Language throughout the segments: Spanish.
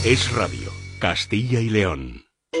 Es Radio, Castilla y León.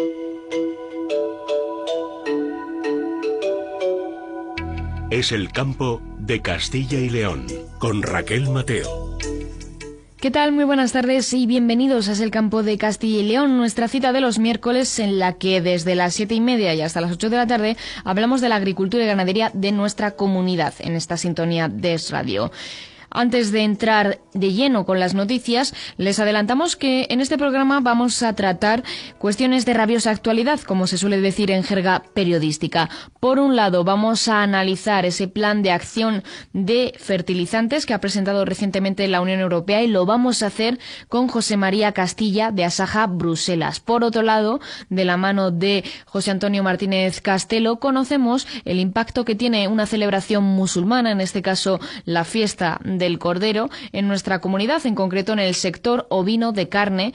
Es el campo de Castilla y León, con Raquel Mateo. ¿Qué tal? Muy buenas tardes y bienvenidos a Es el campo de Castilla y León, nuestra cita de los miércoles en la que desde las 7:30 y hasta las 8 de la tarde hablamos de la agricultura y ganadería de nuestra comunidad en esta sintonía de Es Radio. Antes de entrar de lleno con las noticias, les adelantamos que en este programa vamos a tratar cuestiones de rabiosa actualidad, como se suele decir en jerga periodística. Por un lado, vamos a analizar ese plan de acción de fertilizantes que ha presentado recientemente la Unión Europea y lo vamos a hacer con José María Castilla de Asaja Bruselas. Por otro lado, de la mano de José Antonio Martínez Castelo, conocemos el impacto que tiene una celebración musulmana, en este caso la fiesta del Cordero, en nuestra comunidad, en concreto en el sector ovino de carne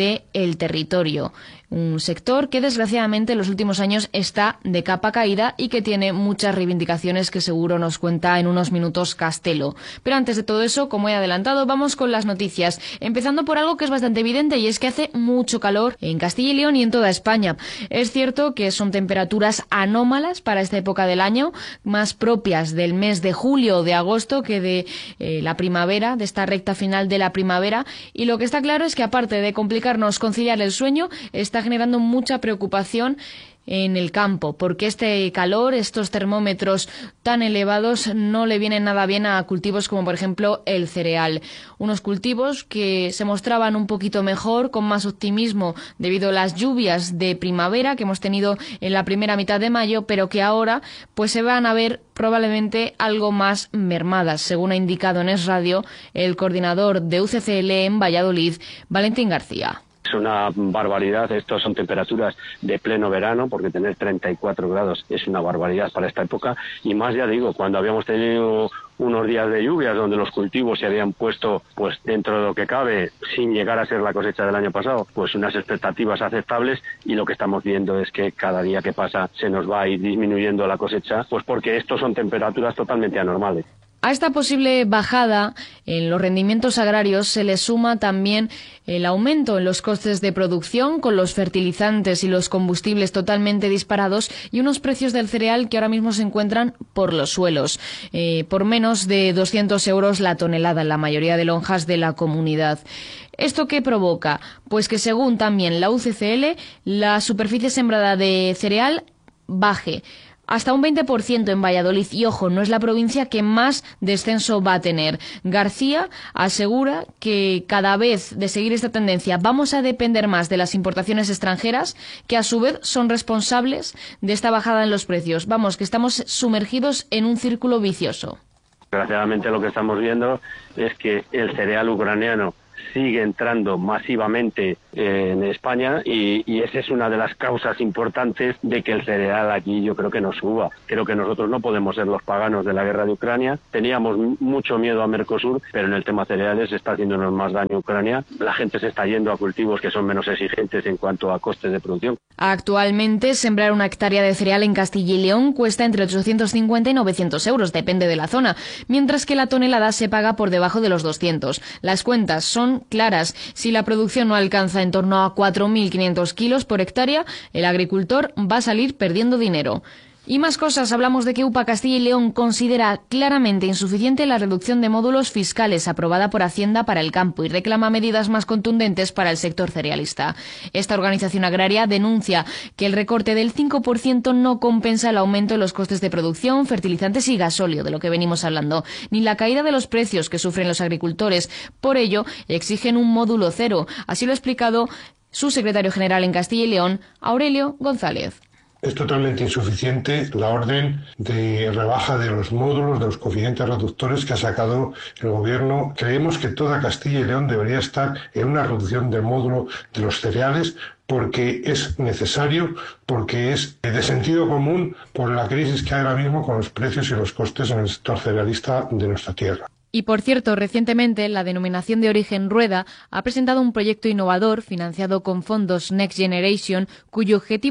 del territorio. Un sector que desgraciadamente en los últimos años está de capa caída y que tiene muchas reivindicaciones que seguro nos cuenta en unos minutos Castelo. Pero antes de todo eso, como he adelantado, vamos con las noticias, empezando por algo que es bastante evidente y es que hace mucho calor en Castilla y León y en toda España. Es cierto que son temperaturas anómalas para esta época del año, más propias del mes de julio o de agosto que de la primavera, de esta recta final de la primavera, y lo que está claro es que aparte de complicarnos conciliar el sueño, está generando mucha preocupación en el campo, porque este calor, estos termómetros tan elevados no le vienen nada bien a cultivos como por ejemplo el cereal. Unos cultivos que se mostraban un poquito mejor, con más optimismo debido a las lluvias de primavera que hemos tenido en la primera mitad de mayo, pero que ahora pues se van a ver probablemente algo más mermadas, según ha indicado en Es Radio el coordinador de UCCL en Valladolid, Valentín García. Es una barbaridad, estos son temperaturas de pleno verano, porque tener 34 grados es una barbaridad para esta época, y más ya digo, cuando habíamos tenido unos días de lluvias donde los cultivos se habían puesto pues dentro de lo que cabe, sin llegar a ser la cosecha del año pasado, pues unas expectativas aceptables, y lo que estamos viendo es que cada día que pasa se nos va a ir disminuyendo la cosecha, pues porque estos son temperaturas totalmente anormales. A esta posible bajada en los rendimientos agrarios se le suma también el aumento en los costes de producción, con los fertilizantes y los combustibles totalmente disparados y unos precios del cereal que ahora mismo se encuentran por los suelos, por menos de 200 euros la tonelada en la mayoría de lonjas de la comunidad. ¿Esto qué provoca? Pues que según también la UCCL, la superficie sembrada de cereal baje hasta un 20% en Valladolid, y ojo, no es la provincia que más descenso va a tener. García asegura que cada vez de seguir esta tendencia vamos a depender más de las importaciones extranjeras, que a su vez son responsables de esta bajada en los precios. Vamos, que estamos sumergidos en un círculo vicioso. Desgraciadamente lo que estamos viendo es que el cereal ucraniano sigue entrando masivamente en España, y esa es una de las causas importantes de que el cereal aquí yo creo que no suba. Creo que nosotros no podemos ser los paganos de la guerra de Ucrania. Teníamos mucho miedo a Mercosur, pero en el tema cereales está haciéndonos más daño Ucrania. La gente se está yendo a cultivos que son menos exigentes en cuanto a costes de producción. Actualmente, sembrar una hectárea de cereal en Castilla y León cuesta entre 850 y 900 euros, depende de la zona, mientras que la tonelada se paga por debajo de los 200. Las cuentas son claras. Si la producción no alcanza en torno a 4.500 kilos por hectárea, el agricultor va a salir perdiendo dinero. Y más cosas, hablamos de que UPA Castilla y León considera claramente insuficiente la reducción de módulos fiscales aprobada por Hacienda para el campo y reclama medidas más contundentes para el sector cerealista. Esta organización agraria denuncia que el recorte del 5% no compensa el aumento en los costes de producción, fertilizantes y gasóleo, de lo que venimos hablando, ni la caída de los precios que sufren los agricultores. Por ello, exigen un módulo cero. Así lo ha explicado su secretario general en Castilla y León, Aurelio González. Es totalmente insuficiente la orden de rebaja de los módulos, de los coeficientes reductores que ha sacado el Gobierno. Creemos que toda Castilla y León debería estar en una reducción del módulo de los cereales, porque es necesario, porque es de sentido común por la crisis que hay ahora mismo con los precios y los costes en el sector cerealista de nuestra tierra. Y por cierto, recientemente la denominación de origen Rueda ha presentado un proyecto innovador financiado con fondos Next Generation, cuyo objetivo es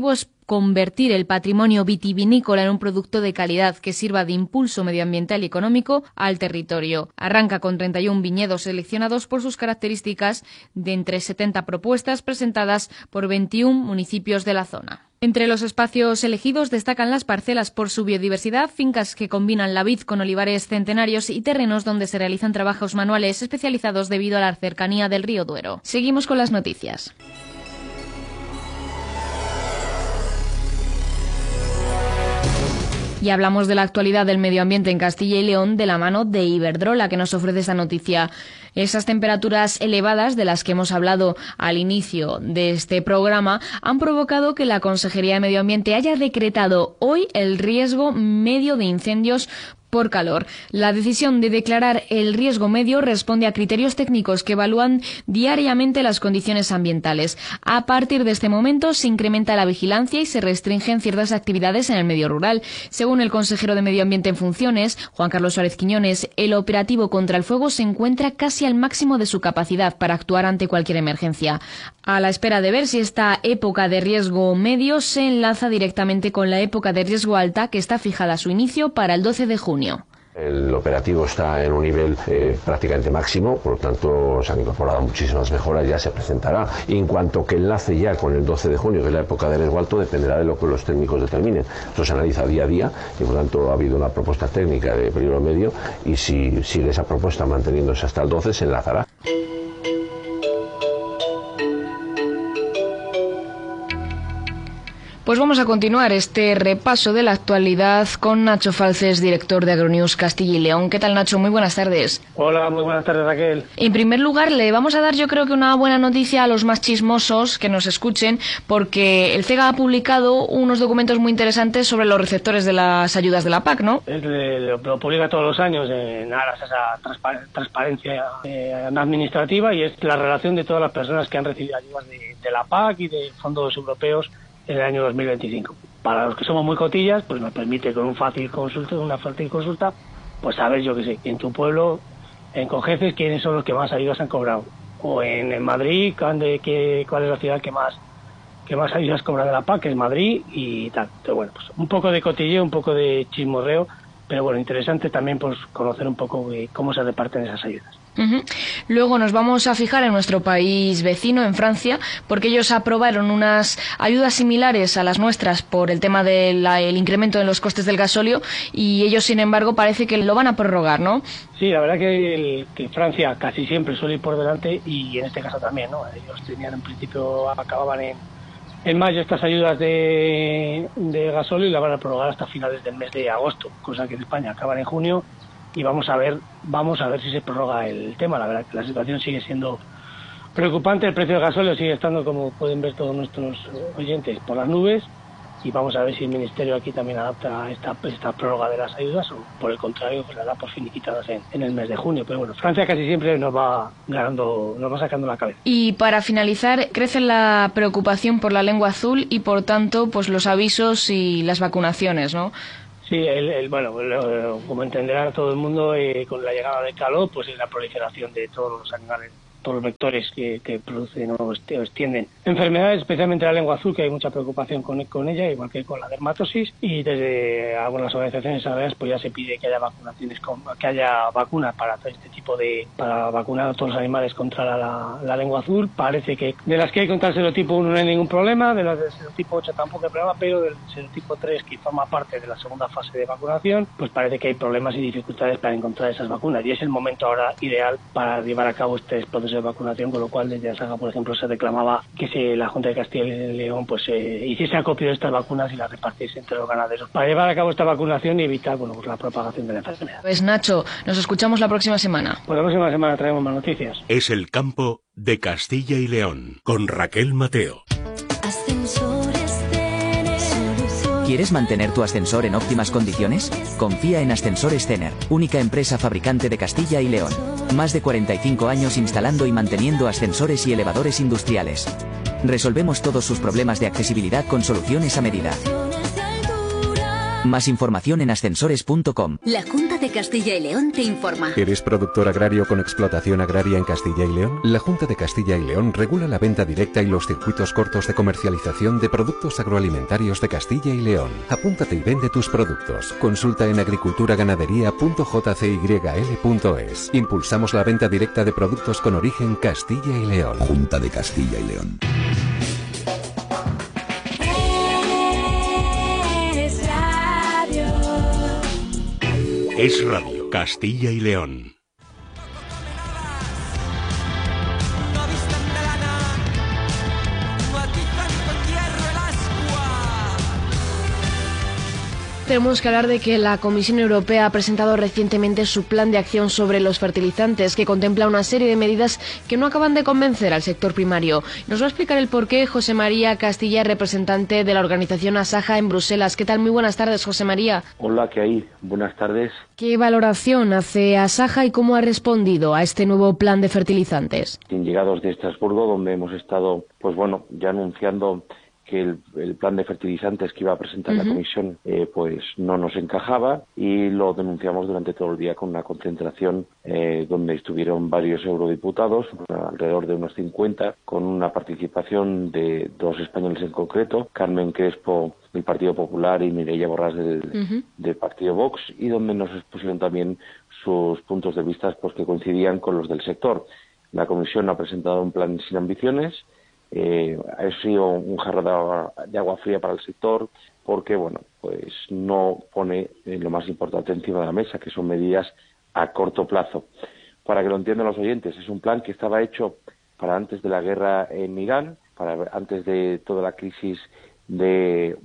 convertir el patrimonio vitivinícola en un producto de calidad que sirva de impulso medioambiental y económico al territorio. Arranca con 31 viñedos seleccionados por sus características de entre 70 propuestas presentadas por 21 municipios de la zona. Entre los espacios elegidos destacan las parcelas por su biodiversidad, fincas que combinan la vid con olivares centenarios y terrenos donde se realizan trabajos manuales especializados debido a la cercanía del río Duero. Seguimos con las noticias. Y hablamos de la actualidad del medio ambiente en Castilla y León de la mano de Iberdrola, que nos ofrece esta noticia. Esas temperaturas elevadas de las que hemos hablado al inicio de este programa han provocado que la Consejería de Medio Ambiente haya decretado hoy el riesgo medio de incendios por calor. La decisión de declarar el riesgo medio responde a criterios técnicos que evalúan diariamente las condiciones ambientales. A partir de este momento se incrementa la vigilancia y se restringen ciertas actividades en el medio rural. Según el consejero de Medio Ambiente en funciones, Juan Carlos Suárez Quiñones, el operativo contra el fuego se encuentra casi al máximo de su capacidad para actuar ante cualquier emergencia. A la espera de ver si esta época de riesgo medio se enlaza directamente con la época de riesgo alta, que está fijada a su inicio para el 12 de junio. El operativo está en un nivel prácticamente máximo, por lo tanto se han incorporado muchísimas mejoras, ya se presentará. Y en cuanto que enlace ya con el 12 de junio, que es la época de riesgo alto, dependerá de lo que los técnicos determinen. Esto se analiza día a día y por lo tanto ha habido una propuesta técnica de peligro medio y si sigue esa propuesta manteniéndose hasta el 12 se enlazará. Pues vamos a continuar este repaso de la actualidad con Nacho Falces, director de Agronews Castilla y León. ¿Qué tal, Nacho? Muy buenas tardes. Hola, muy buenas tardes, Raquel. En primer lugar, le vamos a dar yo creo que una buena noticia a los más chismosos que nos escuchen, porque el CEGA ha publicado unos documentos muy interesantes sobre los receptores de las ayudas de la PAC, ¿no? Lo publica todos los años en aras a esa transparencia administrativa, y es la relación de todas las personas que han recibido ayudas de la PAC y de fondos europeos en el año 2025. Para los que somos muy cotillas, pues nos permite con una fácil consulta, pues saber, yo que sé, en tu pueblo, en Cojeces, quiénes son los que más ayudas han cobrado, o en Madrid, cuál es la ciudad que más ayudas cobra de la PAC, que es Madrid, y tal. Entonces, bueno, pues un poco de cotilleo, un poco de chismorreo, pero bueno, interesante también pues conocer un poco cómo se reparten esas ayudas. Uh-huh. Luego nos vamos a fijar en nuestro país vecino, en Francia, porque ellos aprobaron unas ayudas similares a las nuestras por el tema del incremento en los costes del gasóleo, y ellos, sin embargo, parece que lo van a prorrogar, ¿no? Sí, la verdad que Francia casi siempre suele ir por delante, y en este caso también, ¿no? Ellos tenían, en principio, acababan en mayo estas ayudas de gasóleo, y la van a prorrogar hasta finales del mes de agosto, cosa que en España acaban en junio. Y vamos a ver si se prorroga el tema. La verdad que la situación sigue siendo preocupante. El precio del gasóleo sigue estando, como pueden ver todos nuestros oyentes, por las nubes. Y vamos a ver si el Ministerio aquí también adapta esta prórroga de las ayudas, o por el contrario, pues la da por finiquitadas en el mes de junio. Pero bueno, Francia casi siempre nos va sacando la cabeza. Y para finalizar, crece la preocupación por la lengua azul y, por tanto, pues los avisos y las vacunaciones, ¿no? Sí, bueno, como entenderá todo el mundo, con la llegada del calor, pues la proliferación de todos los animales, todos los vectores que producen o extienden enfermedades, especialmente la lengua azul, que hay mucha preocupación con ella, igual que con la dermatosis, y desde algunas organizaciones agrarias pues ya se pide que haya vacunaciones, que haya vacunas para todo este tipo para vacunar a todos los animales contra la lengua azul. Parece que de las que hay contra el serotipo 1 no hay ningún problema, de las del serotipo 8 tampoco hay problema, pero del serotipo 3, que forma parte de la segunda fase de vacunación, pues parece que hay problemas y dificultades para encontrar esas vacunas, y es el momento ahora ideal para llevar a cabo este proceso de vacunación, con lo cual desde la saga, por ejemplo, se reclamaba que la Junta de Castilla y León pues hiciese acopio de estas vacunas y las repartiese entre los ganaderos para llevar a cabo esta vacunación y evitar pues la propagación de la enfermedad. Pues Nacho, nos escuchamos la próxima semana. Pues la próxima semana traemos más noticias. Es el campo de Castilla y León, con Raquel Mateo. ¿Quieres mantener tu ascensor en óptimas condiciones? Confía en Ascensores Zener, única empresa fabricante de Castilla y León. Más de 45 años instalando y manteniendo ascensores y elevadores industriales. Resolvemos todos sus problemas de accesibilidad con soluciones a medida. Más información en ascensores.com. La Junta de Castilla y León te informa. ¿Eres productor agrario con explotación agraria en Castilla y León? La Junta de Castilla y León regula la venta directa y los circuitos cortos de comercialización de productos agroalimentarios de Castilla y León. Apúntate y vende tus productos. Consulta en agriculturaganadería.jcyl.es. Impulsamos la venta directa de productos con origen Castilla y León. Junta de Castilla y León. Es Radio Castilla y León. Tenemos que hablar de que la Comisión Europea ha presentado recientemente su plan de acción sobre los fertilizantes, que contempla una serie de medidas que no acaban de convencer al sector primario. Nos va a explicar el porqué José María Castilla, representante de la organización Asaja en Bruselas. ¿Qué tal? Muy buenas tardes, José María. Hola, ¿qué hay? Buenas tardes. ¿Qué valoración hace Asaja y cómo ha respondido a este nuevo plan de fertilizantes? Llegados de Estrasburgo, donde hemos estado, ya anunciando que el plan de fertilizantes que iba a presentar la Comisión no nos encajaba, y lo denunciamos durante todo el día con una concentración donde estuvieron varios eurodiputados, alrededor de unos 50, con una participación de 2 españoles en concreto, Carmen Crespo del Partido Popular y Mireia Borràs del Partido Vox, y donde nos expusieron también sus puntos de vista que coincidían con los del sector. La Comisión ha presentado un plan sin ambiciones. Ha sido un jarro de agua fría para el sector, porque no pone lo más importante encima de la mesa, que son medidas a corto plazo. Para que lo entiendan los oyentes, es un plan que estaba hecho para antes de la guerra en Irán, para antes de toda la crisis de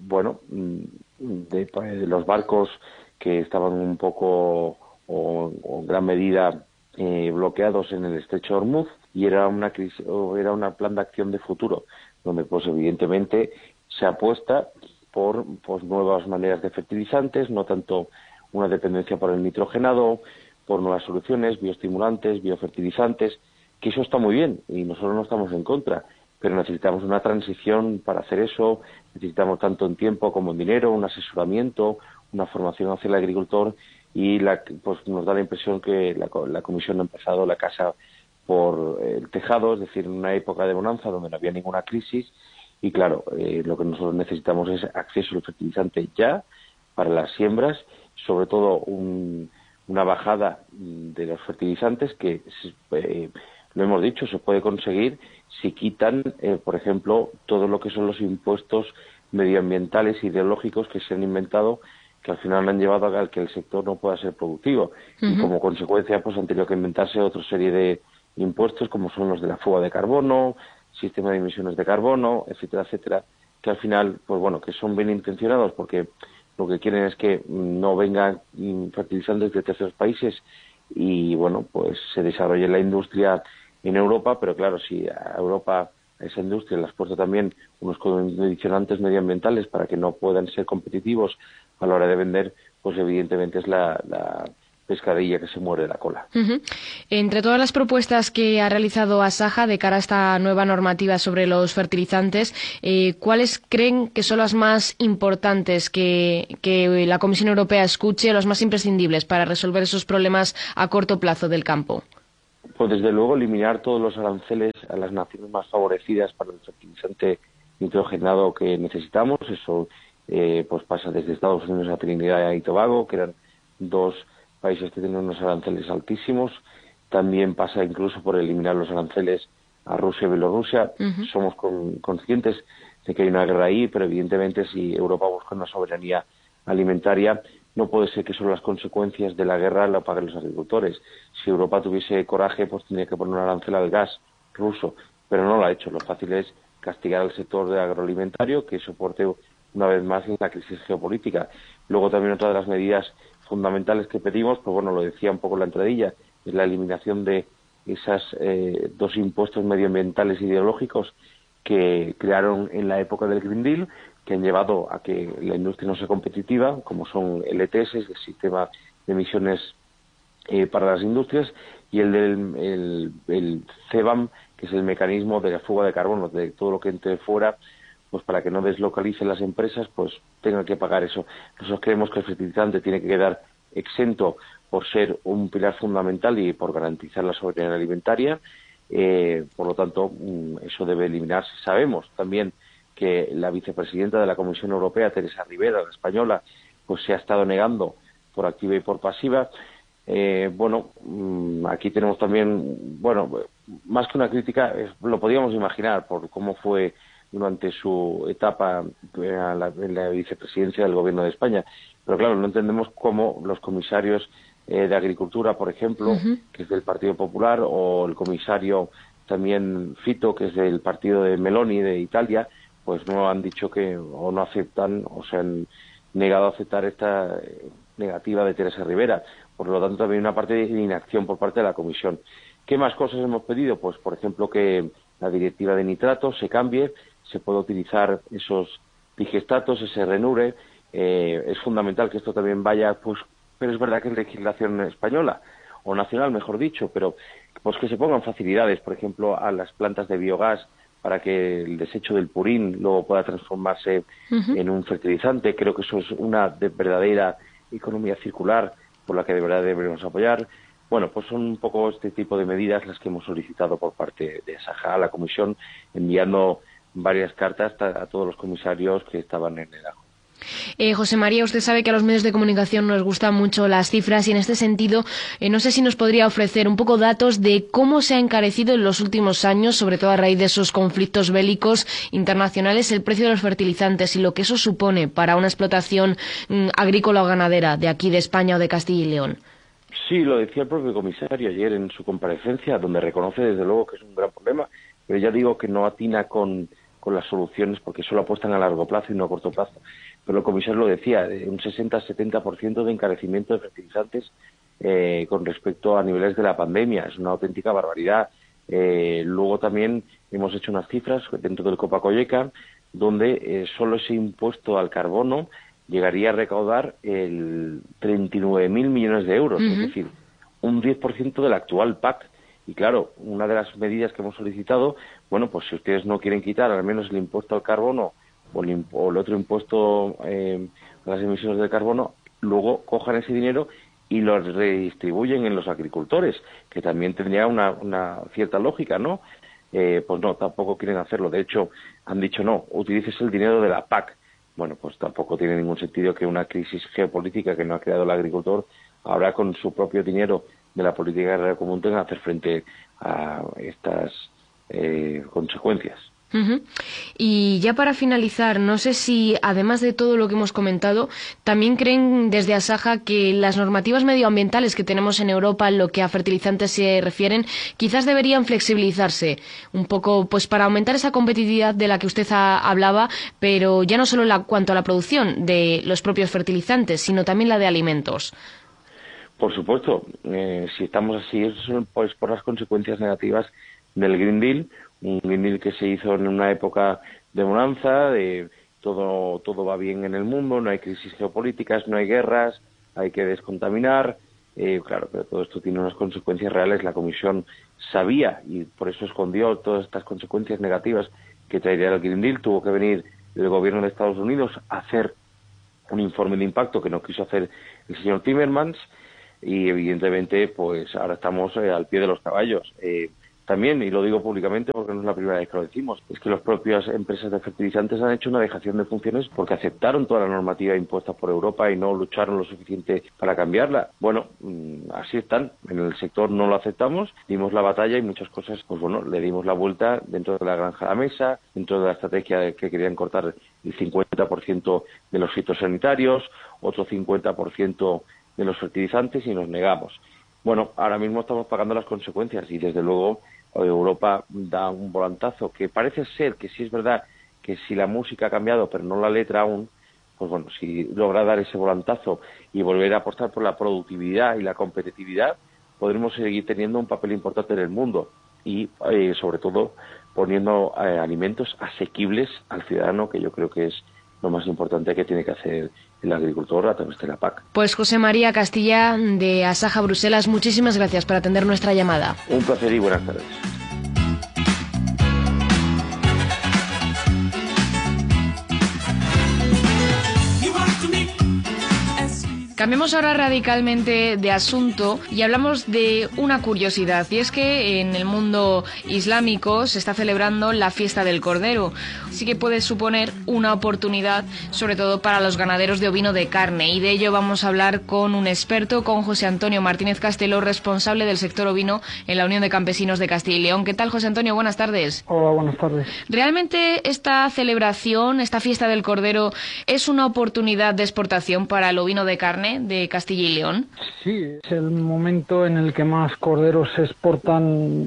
los barcos que estaban un poco o en gran medida bloqueados en el estrecho de Hormuz, y era un plan de acción de futuro, donde evidentemente se apuesta por nuevas maneras de fertilizantes, no tanto una dependencia por el nitrogenado, por nuevas soluciones, bioestimulantes, biofertilizantes, que eso está muy bien y nosotros no estamos en contra, pero necesitamos una transición para hacer eso. Necesitamos tanto en tiempo como en dinero, un asesoramiento, una formación hacia el agricultor, y nos da la impresión que la Comisión ha empezado la casa por el tejado, es decir, en una época de bonanza donde no había ninguna crisis, y claro, lo que nosotros necesitamos es acceso al fertilizante ya para las siembras, sobre todo una bajada de los fertilizantes que, lo hemos dicho, se puede conseguir si quitan, por ejemplo, todo lo que son los impuestos medioambientales e ideológicos que se han inventado, que al final han llevado a que el sector no pueda ser productivo. Y como consecuencia han tenido que inventarse otra serie de impuestos, como son los de la fuga de carbono, sistema de emisiones de carbono, etcétera, etcétera, que al final, que son bien intencionados, porque lo que quieren es que no vengan fertilizantes de terceros países y, se desarrolle la industria en Europa, pero claro, si a Europa, a esa industria, le exporta también unos condicionantes medioambientales para que no puedan ser competitivos a la hora de vender, evidentemente es la pescadilla que se muerde la cola. Entre todas las propuestas que ha realizado Asaja de cara a esta nueva normativa sobre los fertilizantes, ¿cuáles creen que son las más importantes que la Comisión Europea escuche, los más imprescindibles para resolver esos problemas a corto plazo del campo? Pues desde luego eliminar todos los aranceles a las naciones más favorecidas para el fertilizante nitrogenado que necesitamos. Eso pasa desde Estados Unidos a Trinidad y Tobago, que eran 2 países que tienen unos aranceles altísimos. También pasa incluso por eliminar los aranceles a Rusia y Bielorrusia. Somos conscientes de que hay una guerra ahí, pero evidentemente si Europa busca una soberanía alimentaria, no puede ser que solo las consecuencias de la guerra lo paguen los agricultores. Si Europa tuviese coraje, tendría que poner un arancel al gas ruso, pero no lo ha hecho. Lo fácil es castigar al sector agroalimentario, que soporte una vez más la crisis geopolítica. Luego también otra de las medidas fundamentales que pedimos, lo decía un poco en la entradilla, es la eliminación de esas 2 impuestos medioambientales ideológicos que crearon en la época del Green Deal, que han llevado a que la industria no sea competitiva, como son el ETS, el sistema de emisiones para las industrias, y el CBAM, que es el mecanismo de la fuga de carbono, de todo lo que entre fuera, pues para que no deslocalicen las empresas, pues tengan que pagar eso. Nosotros creemos que el fertilizante tiene que quedar exento por ser un pilar fundamental y por garantizar la soberanía alimentaria. Por lo tanto, eso debe eliminarse. Sabemos también que la vicepresidenta de la Comisión Europea, Teresa Rivera, la española, pues se ha estado negando por activa y por pasiva. Aquí tenemos también, más que una crítica, lo podíamos imaginar por cómo fue durante su etapa en la vicepresidencia del Gobierno de España. Pero claro, no entendemos cómo los comisarios de Agricultura, por ejemplo, que es del Partido Popular, o el comisario también Fito, que es del partido de Meloni de Italia, pues no han dicho o no aceptan, o se han negado a aceptar esta negativa de Teresa Rivera. Por lo tanto, también una parte de inacción por parte de la Comisión. ¿Qué más cosas hemos pedido? Pues, por ejemplo, que la directiva de nitratos se cambie, se pueda utilizar esos digestatos, ese renure. Es fundamental que esto también vaya, pues, pero es verdad que es legislación española, o nacional, mejor dicho, pero pues que se pongan facilidades, por ejemplo, a las plantas de biogás, para que el desecho del purín luego pueda transformarse en un fertilizante. Creo que eso es una verdadera economía circular por la que de verdad deberíamos apoyar. Bueno, pues son un poco este tipo de medidas las que hemos solicitado por parte de Asaja a la Comisión, enviando varias cartas a todos los comisarios que estaban en el ajo. José María, usted sabe que a los medios de comunicación nos gustan mucho las cifras y en este sentido no sé si nos podría ofrecer un poco datos de cómo se ha encarecido en los últimos años, sobre todo a raíz de esos conflictos bélicos internacionales, el precio de los fertilizantes y lo que eso supone para una explotación agrícola o ganadera de aquí de España o de Castilla y León. Sí, lo decía el propio comisario ayer en su comparecencia, donde reconoce desde luego que es un gran problema, pero ya digo que no atina con las soluciones porque solo apuestan a largo plazo y no a corto plazo. Pero el comisario lo decía, un 60-70% de encarecimiento de fertilizantes con respecto a niveles de la pandemia. Es una auténtica barbaridad. Luego también hemos hecho unas cifras dentro del Copa-Cogeca donde solo ese impuesto al carbono llegaría a recaudar el 39.000 millones de euros, es decir, un 10% del actual PAC. Y claro, una de las medidas que hemos solicitado, bueno, pues si ustedes no quieren quitar al menos el impuesto al carbono o el otro impuesto a las emisiones de carbono, luego cojan ese dinero y lo redistribuyen en los agricultores, que también tendría una cierta lógica, ¿no? Pues no, tampoco quieren hacerlo. De hecho, han dicho no, utilices el dinero de la PAC. Bueno, pues tampoco tiene ningún sentido que una crisis geopolítica que no ha creado el agricultor ahora con su propio dinero de la política agraria común tenga que hacer frente a estas consecuencias. Y ya para finalizar, no sé si, además de todo lo que hemos comentado, también creen desde Asaja que las normativas medioambientales que tenemos en Europa en lo que a fertilizantes se refieren, quizás deberían flexibilizarse un poco, pues para aumentar esa competitividad de la que usted hablaba, pero ya no solo en cuanto a la producción de los propios fertilizantes, sino también la de alimentos. Por supuesto, si estamos así es pues por las consecuencias negativas del Green Deal, un Green Deal que se hizo en una época de bonanza, de todo va bien en el mundo, no hay crisis geopolíticas, no hay guerras, hay que descontaminar, claro, pero todo esto tiene unas consecuencias reales. La Comisión sabía y por eso escondió todas estas consecuencias negativas que traería el Green Deal. Tuvo que venir el gobierno de Estados Unidos a hacer un informe de impacto que no quiso hacer el señor Timmermans y evidentemente pues ahora estamos al pie de los caballos. También, y lo digo públicamente porque no es la primera vez que lo decimos, es que las propias empresas de fertilizantes han hecho una dejación de funciones porque aceptaron toda la normativa impuesta por Europa y no lucharon lo suficiente para cambiarla. Bueno, así están. En el sector no lo aceptamos, dimos la batalla y muchas cosas, pues bueno, le dimos la vuelta dentro de la granja a la mesa, dentro de la estrategia que querían cortar el 50% de los fitosanitarios, otro 50% de los fertilizantes y nos negamos. Bueno, ahora mismo estamos pagando las consecuencias y desde luego Europa da un volantazo que parece ser que sí es verdad que si la música ha cambiado pero no la letra aún, pues bueno, si logra dar ese volantazo y volver a apostar por la productividad y la competitividad, podremos seguir teniendo un papel importante en el mundo y sobre todo poniendo alimentos asequibles al ciudadano, que yo creo que es lo más importante que tiene que hacer el agricultor a través de la PAC. Pues José María Castilla de Asaja Bruselas, muchísimas gracias por atender nuestra llamada. Un placer y buenas tardes. Cambiamos ahora radicalmente de asunto y hablamos de una curiosidad, y es que en el mundo islámico se está celebrando la fiesta del Cordero. Sí que puede suponer una oportunidad, sobre todo para los ganaderos de ovino de carne, y de ello vamos a hablar con un experto, con José Antonio Martínez Castelo, responsable del sector ovino en la Unión de Campesinos de Castilla y León. ¿Qué tal, José Antonio? Buenas tardes. Hola, buenas tardes. ¿Realmente esta celebración, esta fiesta del Cordero, es una oportunidad de exportación para el ovino de carne de Castilla y León? Sí, es el momento en el que más corderos se exportan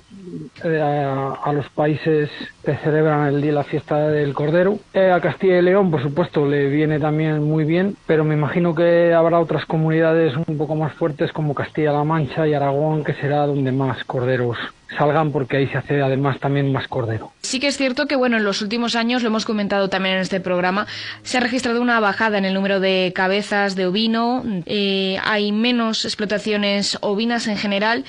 a los países que celebran el día de la fiesta del Cordero. A Castilla y León, por supuesto, le viene también muy bien, pero me imagino que habrá otras comunidades un poco más fuertes como Castilla-La Mancha y Aragón, que será donde más corderos salgan, porque ahí se hace además también más cordero. Sí que es cierto que, bueno, en los últimos años, lo hemos comentado también en este programa, se ha registrado una bajada en el número de cabezas de ovino, hay menos explotaciones ovinas en general,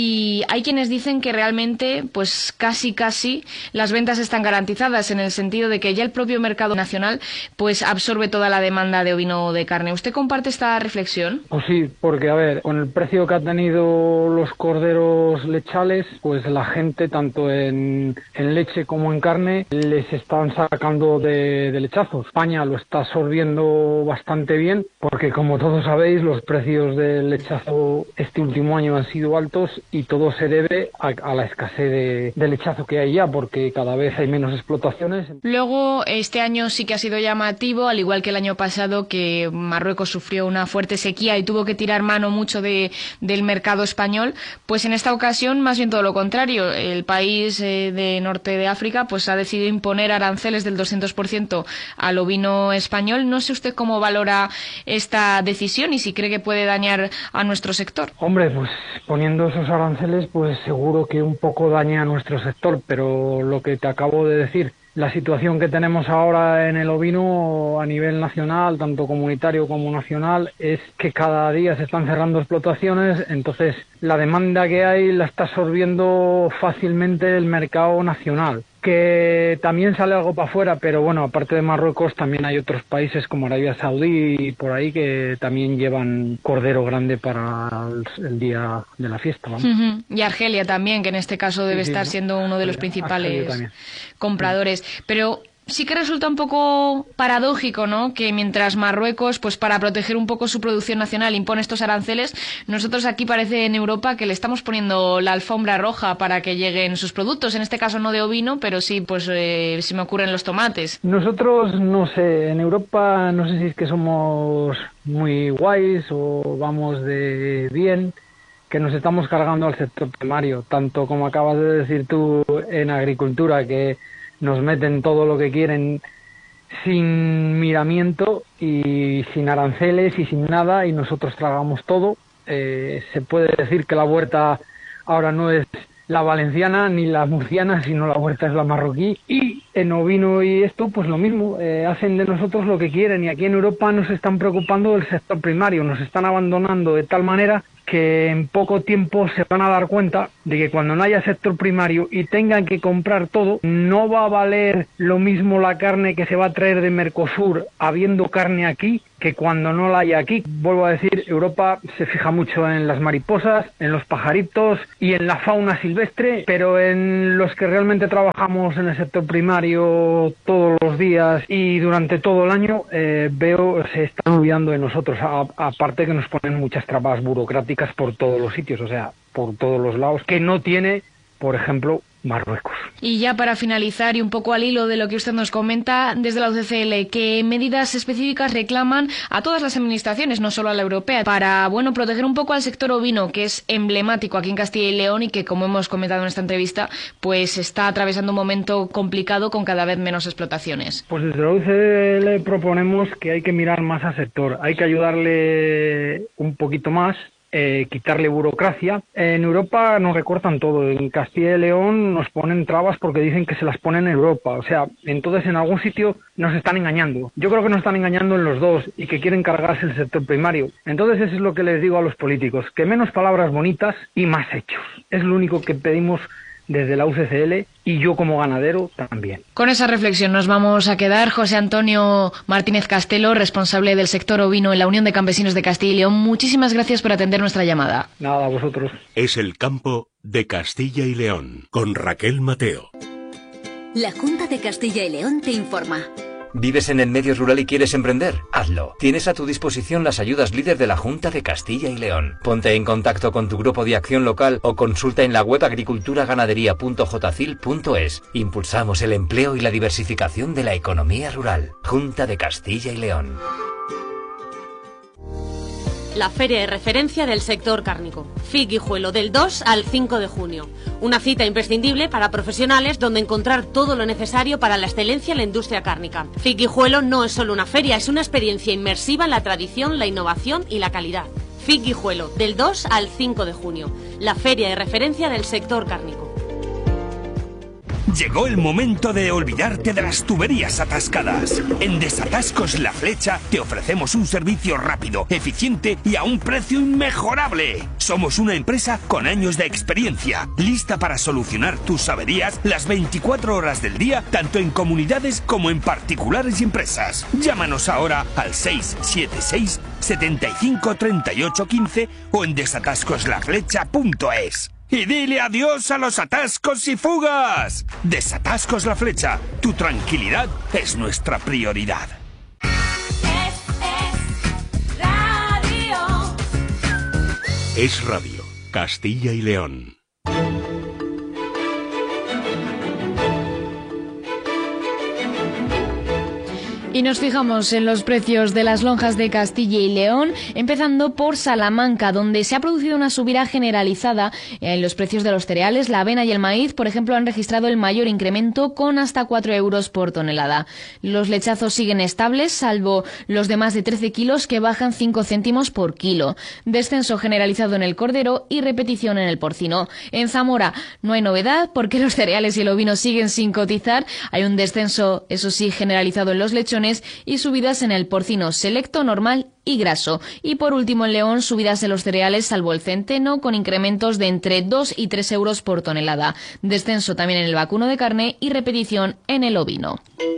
y hay quienes dicen que realmente, pues casi las ventas están garantizadas, en el sentido de que ya el propio mercado nacional pues absorbe toda la demanda de ovino de carne. ¿Usted comparte esta reflexión? Pues sí, porque a ver, con el precio que han tenido los corderos lechales, pues la gente, tanto en leche como en carne, les están sacando de lechazo. España lo está absorbiendo bastante bien, porque como todos sabéis, los precios del lechazo este último año han sido altos, y todo se debe a la escasez de lechazo que hay ya, porque cada vez hay menos explotaciones. Luego, este año sí que ha sido llamativo, al igual que el año pasado, que Marruecos sufrió una fuerte sequía y tuvo que tirar mano mucho del mercado español. Pues en esta ocasión, más bien todo lo contrario. El país de norte de África pues ha decidido imponer aranceles del 200% al ovino español. No sé usted cómo valora esta decisión y si cree que puede dañar a nuestro sector. Hombre, pues poniendo esos aranceles, pues seguro que un poco daña a nuestro sector, pero lo que te acabo de decir, la situación que tenemos ahora en el ovino a nivel nacional, tanto comunitario como nacional, es que cada día se están cerrando explotaciones, entonces la demanda que hay la está absorbiendo fácilmente el mercado nacional. Que también sale algo para afuera, pero bueno, aparte de Marruecos también hay otros países como Arabia Saudí y por ahí que también llevan cordero grande para el día de la fiesta, ¿vamos? Y Argelia también, que en este caso debe estar siendo uno de los principales compradores. Pero sí que resulta un poco paradójico, ¿no?, que mientras Marruecos, pues para proteger un poco su producción nacional, impone estos aranceles, nosotros aquí parece en Europa que le estamos poniendo la alfombra roja para que lleguen sus productos, en este caso no de ovino, pero sí, pues se me ocurren los tomates. Nosotros, no sé, en Europa no sé si es que somos muy guays o vamos de bien, que nos estamos cargando al sector primario, tanto como acabas de decir tú en agricultura, que nos meten todo lo que quieren sin miramiento y sin aranceles y sin nada, y nosotros tragamos todo. Se puede decir que la huerta ahora no es la valenciana ni la murciana, sino la huerta es la marroquí. Y en ovino y esto, pues lo mismo, hacen de nosotros lo que quieren, y aquí en Europa nos están preocupando del sector primario, nos están abandonando de tal manera que en poco tiempo se van a dar cuenta de que cuando no haya sector primario y tengan que comprar todo, no va a valer lo mismo la carne que se va a traer de Mercosur habiendo carne aquí que cuando no la haya aquí. Vuelvo a decir, Europa se fija mucho en las mariposas, en los pajaritos y en la fauna silvestre, pero en los que realmente trabajamos en el sector primario todos los días y durante todo el año, veo se están olvidando de nosotros, aparte que nos ponen muchas trabas burocráticas por todos los sitios, o sea, por todos los lados, que no tiene, por ejemplo, Marruecos. Y ya para finalizar, y un poco al hilo de lo que usted nos comenta, desde la UCCL, ¿qué medidas específicas reclaman a todas las administraciones, no solo a la europea, para, bueno, proteger un poco al sector ovino, que es emblemático aquí en Castilla y León y que, como hemos comentado en esta entrevista, pues está atravesando un momento complicado con cada vez menos explotaciones? Pues desde la UCCL proponemos que hay que mirar más al sector, hay que ayudarle un poquito más, quitarle burocracia. En Europa nos recortan todo, en Castilla y León nos ponen trabas porque dicen que se las ponen en Europa, o sea, entonces en algún sitio nos están engañando. Yo creo que nos están engañando en los dos y que quieren cargarse el sector primario. Entonces eso es lo que les digo a los políticos, que menos palabras bonitas y más hechos. Es lo único que pedimos desde la UCCL y yo como ganadero también. Con esa reflexión nos vamos a quedar. José Antonio Martínez Castelo, responsable del sector ovino en la Unión de Campesinos de Castilla y León, muchísimas gracias por atender nuestra llamada. Nada, a vosotros. Es el campo de Castilla y León, con Raquel Mateo. La Junta de Castilla y León te informa. ¿Vives en el medio rural y quieres emprender? Hazlo. Tienes a tu disposición las ayudas líder de la Junta de Castilla y León. Ponte en contacto con tu grupo de acción local o consulta en la web agriculturaganadería.jcil.es. Impulsamos el empleo y la diversificación de la economía rural. Junta de Castilla y León. La feria de referencia del sector cárnico. FIC Guijuelo, del 2 al 5 de junio. Una cita imprescindible para profesionales donde encontrar todo lo necesario para la excelencia en la industria cárnica. FIC Guijuelo no es solo una feria, es una experiencia inmersiva en la tradición, la innovación y la calidad. FIC Guijuelo, del 2 al 5 de junio. La feria de referencia del sector cárnico. Llegó el momento de olvidarte de las tuberías atascadas. En Desatascos La Flecha te ofrecemos un servicio rápido, eficiente y a un precio inmejorable. Somos una empresa con años de experiencia, lista para solucionar tus averías las 24 horas del día, tanto en comunidades como en particulares y empresas. Llámanos ahora al 676 75 38 15 o en desatascoslaflecha.es. Y dile adiós a los atascos y fugas. Desatascos La Flecha. Tu tranquilidad es nuestra prioridad. Es Radio, Castilla y León. Y nos fijamos en los precios de las lonjas de Castilla y León, empezando por Salamanca, donde se ha producido una subida generalizada en los precios de los cereales. La avena y el maíz, por ejemplo, han registrado el mayor incremento con hasta 4 euros por tonelada. Los lechazos siguen estables, salvo los de más de 13 kilos que bajan 5 céntimos por kilo. Descenso generalizado en el cordero y repetición en el porcino. En Zamora no hay novedad porque los cereales y el ovino siguen sin cotizar. Hay un descenso, eso sí, generalizado en los lechones y subidas en el porcino selecto, normal y graso. Y por último en León, subidas en los cereales salvo el centeno con incrementos de entre 2 y 3 euros por tonelada. Descenso también en el vacuno de carne y repetición en el ovino.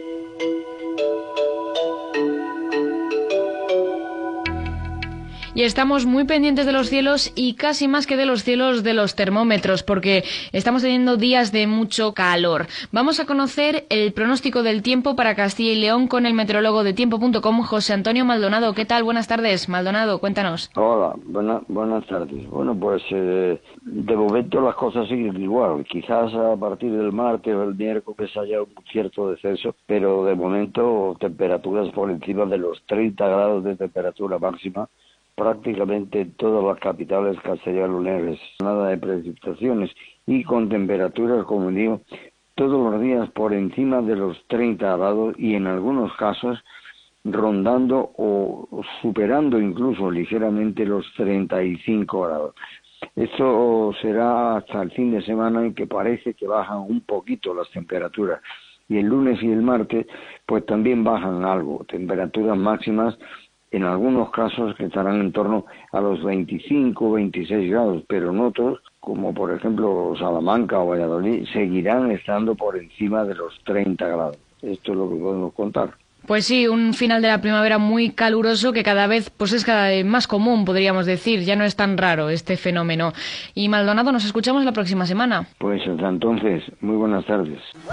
Y estamos muy pendientes de los cielos y casi más que de los cielos, de los termómetros, porque estamos teniendo días de mucho calor. Vamos a conocer el pronóstico del tiempo para Castilla y León con el meteorólogo de tiempo.com, José Antonio Maldonado. ¿Qué tal? Buenas tardes, Maldonado, cuéntanos. Hola, buenas tardes. Bueno, pues de momento las cosas siguen igual. Quizás a partir del martes o el miércoles haya un cierto descenso, pero de momento temperaturas por encima de los 30 grados de temperatura máxima prácticamente en todas las capitales castellano-leonesas. Nada de precipitaciones y con temperaturas, como digo, todos los días por encima de los 30 grados y en algunos casos rondando o superando incluso ligeramente los 35 grados. Esto será hasta el fin de semana en que parece que bajan un poquito las temperaturas. Y el lunes y el martes pues también bajan algo, temperaturas máximas en algunos casos que estarán en torno a los 25 o 26 grados, pero en otros, como por ejemplo Salamanca o Valladolid, seguirán estando por encima de los 30 grados. Esto es lo que podemos contar. Pues sí, un final de la primavera muy caluroso que cada vez pues es cada vez más común, podríamos decir. Ya no es tan raro este fenómeno. Y Maldonado, nos escuchamos la próxima semana. Pues hasta entonces, muy buenas tardes.